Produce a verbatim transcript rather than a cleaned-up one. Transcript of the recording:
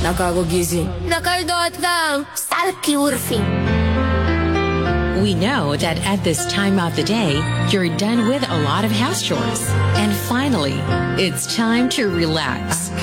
Nakagugising. Nakaldot lang. Salkiurfing. We know that at this time of the day, you're done with a lot of house chores. And finally, it's time to relax.